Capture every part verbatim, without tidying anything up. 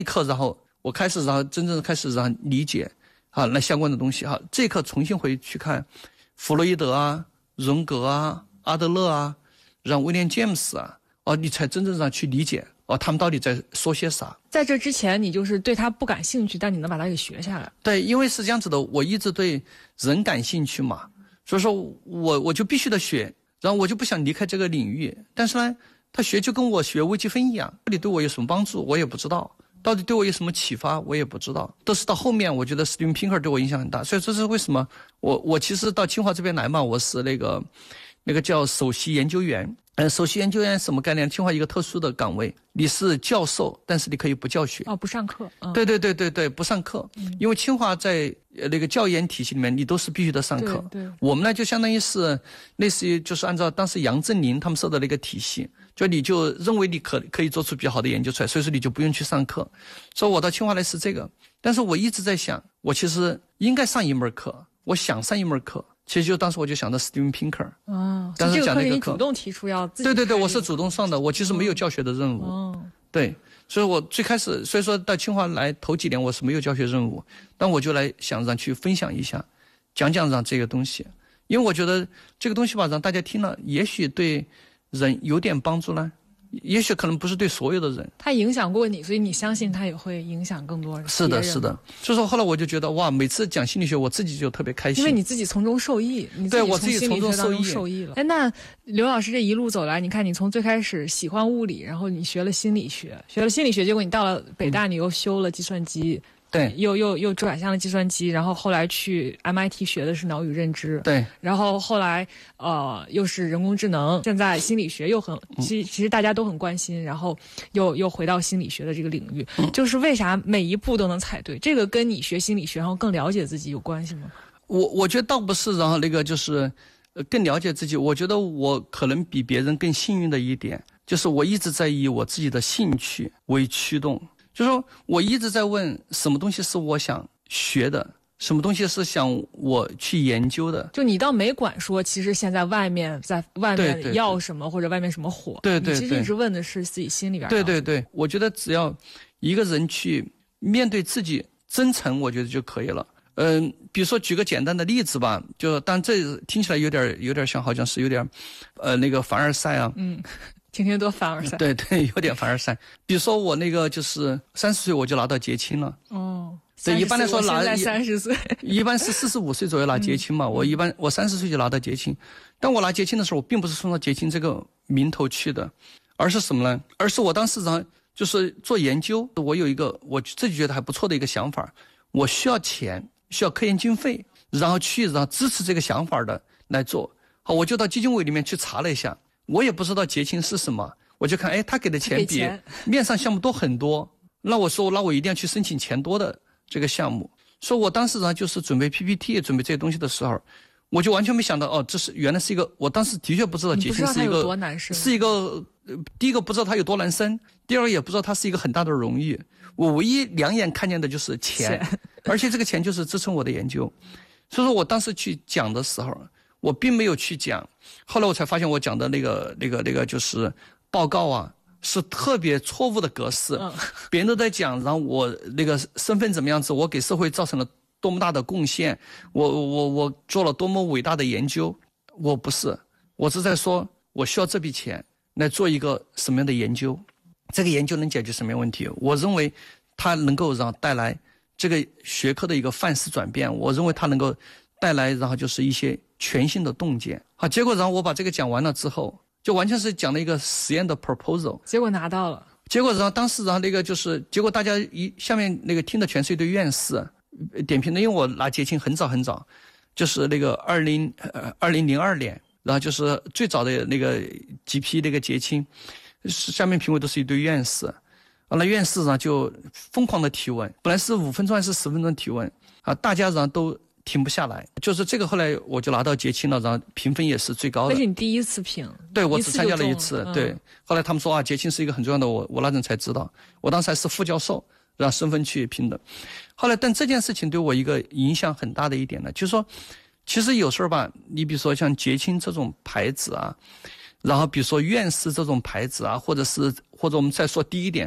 一刻，然后我开始然后真正开始然后理解啊那相关的东西哈。这一刻重新回去看弗洛伊德啊、荣格啊、阿德勒啊，让威廉詹姆斯啊，哦，你才真正上去理解哦，他们到底在说些啥。 在这之前你就是对他不感兴趣，但你能把它给学下来。 对，因为是这样子的，我一直对人感兴趣嘛，所以说我我就必须得学，然后我就不想离开这个领域。但是呢，他学就跟我学微积分一样，到底对我有什么帮助我也不知道，到底对我有什么启发我也不知道。都是到后面我觉得 Steven Pinker 对我影响很大，所以这是为什么我我其实到清华这边来嘛，我是那个那个叫首席研究员。呃，首席研究员什么概念？清华一个特殊的岗位，你是教授，但是你可以不教学。 哦，不上课。嗯、 对对对对对，不上课，嗯、因为清华在呃那个教研体系里面，你都是必须得上课。 对对。 我们呢就相当于是类似于就是按照当时杨振宁他们设的那个体系，就你就认为你可可以做出比较好的研究出来，所以说你就不用去上课。所以我到清华来是这个，但是我一直在想，我其实应该上一门课，我想上一门课。其实就当时我就想到 Steven Pinker， 哦， 当时讲那个课， 这个课是你主动提出要自己。 对对对，我是主动上的，我其实没有教学的任务。 哦， 对，所以我最开始，所以说到清华来头几年我是没有教学任务，但我就来想让去分享一下，讲讲让这个东西，因为我觉得这个东西吧，让大家听了，也许对人有点帮助呢。也许可能不是对所有的人， 他影响过你，所以你相信他也会影响更多人。 是的，是的。所以说后来我就觉得哇，每次讲心理学，我自己就特别开心， 因为你自己从中受益，你对我自己从中受益受益了。哎，那刘老师这一路走来，你看你从最开始喜欢物理，然后你学了心理学，学了心理学，结果你到了北大，你又修了计算机。嗯对， 又又又转向了计算机，然后后来去 M I T 学的是脑与认知， 对， 然后后来呃又是人工智能，现在心理学又很，其其实大家都很关心，然后又又回到心理学的这个领域，嗯、就是为啥每一步都能踩对？这个跟你学心理学然后更了解自己有关系吗？ 我我觉得倒不是，然后那个就是呃更了解自己，我觉得我可能比别人更幸运的一点，就是我一直在以我自己的兴趣为驱动。就是说我一直在问什么东西是我想学的，什么东西是想我去研究的。 就你倒没管说其实现在外面在外面要什么，或者外面什么火， 对对对， 你其实一直问的是自己心里边。 对对对，我觉得只要一个人去面对自己真诚，我觉得就可以了。嗯，比如说举个简单的例子吧，就但这听起来有点有点像好像是有点呃那个凡尔赛啊。 嗯，天天都凡尔赛。 对对，有点凡尔赛。比如说我那个就是三十岁我就拿到结清了。 哦， 对，一般来说拿三十岁， 一般是四十五岁左右拿结清嘛。嗯、我一般我三十岁就拿到结清，但我拿结清的时候，我并不是冲着结清这个名头去的，而是什么呢？而是我当时呢就是做研究，我有一个我自己觉得还不错的一个想法，我需要钱，需要科研经费，然后去然后支持这个想法的来做。好，我就到基金委里面去查了一下。我也不知道结清是什么，我就看，哎，他给的钱比面上项目多很多，那我说，那我一定要去申请钱多的这个项目。所以我当时呢，就是准备 P P T， 准备这些东西的时候，我就完全没想到，哦，这是原来是一个，我当时的确不知道结清是一个多难生， 是一个、呃，第一个不知道它有多难生，第二个也不知道它是一个很大的荣誉。我唯一两眼看见的就是钱，钱而且这个钱就是支撑我的研究。所以说我当时去讲的时候，我并没有去讲，后来我才发现我讲的那个那个那个就是报告啊，是特别错误的格式。嗯、别人都在讲，然后我那个身份怎么样子，我给社会造成了多么大的贡献，我我我做了多么伟大的研究。我不是，我是在说我需要这笔钱来做一个什么样的研究，这个研究能解决什么样问题？我认为它能够让带来这个学科的一个范式转变，我认为它能够带来然后就是一些全新的洞见。好，结果然后我把这个讲完了之后，就完全是讲了一个实验的 proposal， 结果拿到了。 结果然后当时然后那个就是结果大家一下面那个听的全是一堆院士点评的，因为我拿结清很早很早，就是那个二零呃二零零二年，然后就是最早的那个几批那个结清，下面评委都是一堆院士，完了院士呢就疯狂的提问，本来是五分钟还是十分钟提问啊，大家然后都停不下来，就是这个后来我就拿到结清了，然后评分也是最高的。 那是你第一次评？ 对，我只参加了一次。 嗯、 对，后来他们说啊，结清是一个很重要的，我我那阵才知道，我当时还是副教授，然后身份去评的。后来，但这件事情对我一个影响很大的一点呢，就是说，其实有时候吧，你比如说像结清这种牌子啊，然后比如说院士这种牌子啊，或者是或者我们再说低一点，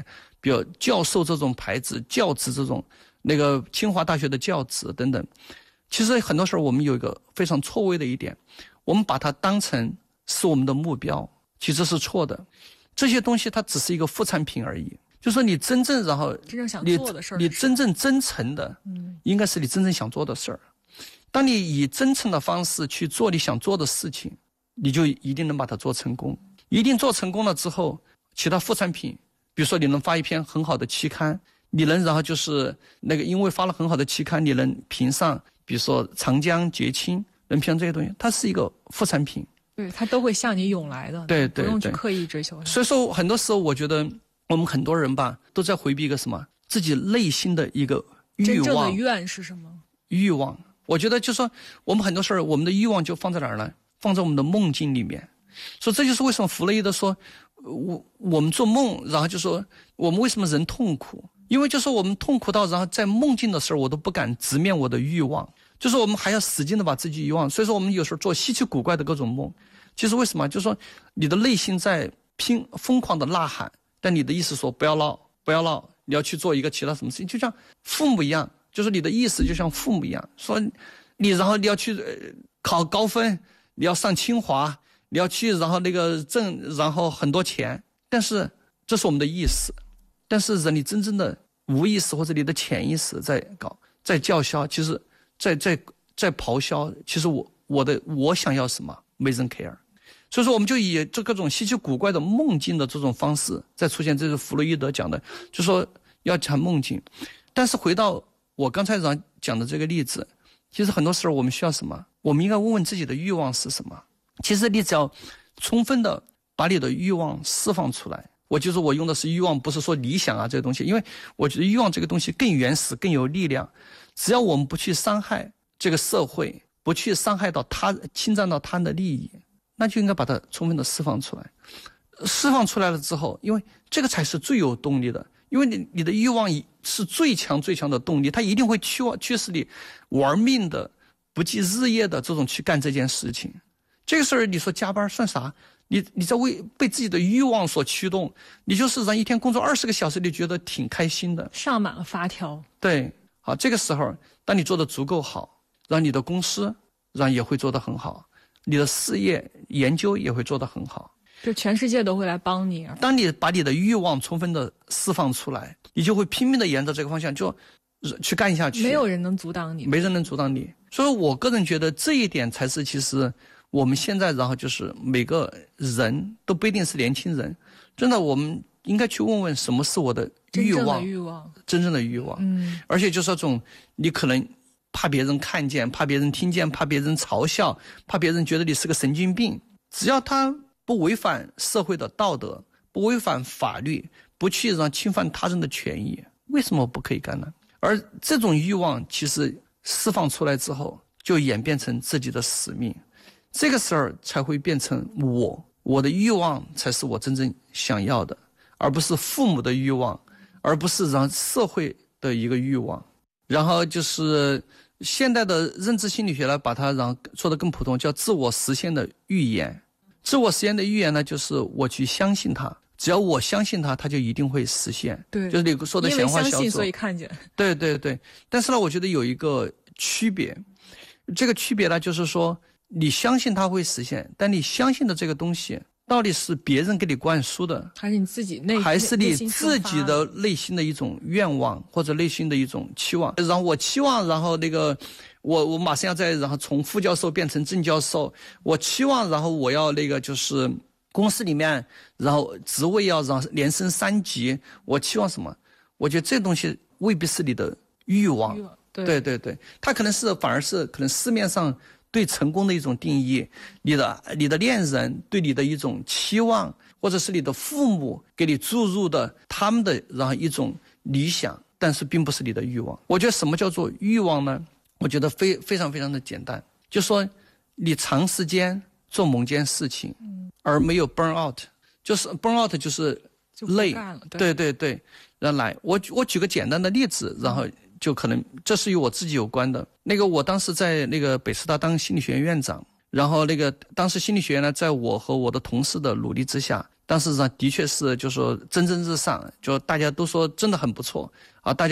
比如教授这种牌子、教职这种，那个清华大学的教职等等。其实很多时候我们有一个非常错位的一点，我们把它当成是我们的目标，其实是错的。这些东西它只是一个副产品而已。就是说你真正然后真正想做的事儿， 你真正真诚的， 嗯， 应该是你真正想做的事儿。当你以真诚的方式去做你想做的事情，你就一定能把它做成功。一定做成功了之后，其他副产品，比如说你能发一篇很好的期刊，你能然后就是那个因为发了很好的期刊，你能评上，比如说长江节庆，能评上这些东西，它是一个副产品。 对，它都会向你涌来的， 对对对， 不用去刻意追求它。 所以说，很多时候我觉得我们很多人吧，都在回避一个什么，自己内心的一个欲望。 真正的愿是什么？ 欲望。我觉得就是说，我们很多事儿，我们的欲望就放在哪儿呢？放在我们的梦境里面。所以这就是为什么弗洛伊德说，我我们做梦，然后就说我们为什么人痛苦？因为就是我们痛苦到，然后在梦境的时候，我都不敢直面我的欲望，就是我们还要使劲的把自己欲望。所以说，我们有时候做稀奇古怪的各种梦，其实为什么？就是说你的内心在拼疯狂的呐喊，但你的意识说不要闹，不要闹，你要去做一个其他什么事情，就像父母一样。就是你的意思就像父母一样，说你然后你要去考高分，你要上清华，你要去然后那个挣然后很多钱，但是这是我们的意识，但是人你真正的无意识或者你的潜意识在搞在叫嚣，其实在在在咆哮，其实我我的我想要什么没人 care。 所以说我们就以这各种稀奇古怪的梦境的这种方式在出现，这是弗洛伊德讲的，就说要谈梦境。但是回到我刚才讲的这个例子，其实很多时候我们需要什么？我们应该问问自己的欲望是什么。其实你只要充分的把你的欲望释放出来，我就是我用的是欲望，不是说理想啊这个东西，因为我觉得欲望这个东西更原始更有力量。只要我们不去伤害这个社会，不去伤害到他，侵占到他的利益，那就应该把它充分的释放出来。释放出来了之后，因为这个才是最有动力的，因为你你的欲望是最强最强的动力，它一定会驱驱使你玩命的、不计日夜的这种去干这件事情。这个事儿你说加班算啥？你你在为被自己的欲望所驱动，你就是让一天工作二十个小时，你觉得挺开心的， 上满了发条。 对，好，这个时候当你做的足够好，让你的公司让也会做得很好，你的事业研究也会做得很好。 就全世界都会来帮你。 当你把你的欲望充分的释放出来，你就会拼命的沿着这个方向就去干下去， 没有人能阻挡你， 没人能阻挡你。所以我个人觉得这一点才是其实我们现在然后就是每个人都不一定是年轻人，真的我们应该去问问什么是我的欲望，真正的欲望， 真正的欲望。嗯，而且就是那种你可能怕别人看见，怕别人听见，怕别人嘲笑，怕别人觉得你是个神经病，只要他不违反社会的道德，不违反法律，不去让侵犯他人的权益，为什么不可以干呢？而这种欲望其实释放出来之后，就演变成自己的使命，这个时候才会变成我，我的欲望才是我真正想要的，而不是父母的欲望，而不是让社会的一个欲望。然后就是现代的认知心理学呢，把它让说得更普通，叫自我实现的预言。自我实现的预言呢，就是我去相信它，只要我相信它，它就一定会实现。 对， 就是你说的显化小组。因为相信所以看见。 对对对，但是呢，我觉得有一个区别，这个区别呢，就是说你相信它会实现，但你相信的这个东西，到底是别人给你灌输的， 还是你自己内， 还是你自己的内心的一种愿望或者内心的一种期望？然后我期望，然后那个。我我马上要再然后从副教授变成正教授，我期望然后我要那个就是公司里面然后职位要让连升三级，我期望什么？我觉得这东西未必是你的欲望，欲望对对对对，它可能是反而是可能市面上对成功的一种定义，你的你的恋人对你的一种期望，或者是你的父母给你注入的他们的然后一种理想，但是并不是你的欲望。我觉得什么叫做欲望呢？我觉得非非常非常的简单，就说你长时间做某件事情，而没有 burn out， 就是 burn out 就是累，对对对。然后来，我我举个简单的例子，然后就可能这是与我自己有关的。那个我当时在那个北师大当心理学院院长，然后那个当时心理学院呢，在我和我的同事的努力之下， 但事实上的确是，就是说蒸蒸日上，就大家都说真的很不错啊，大家。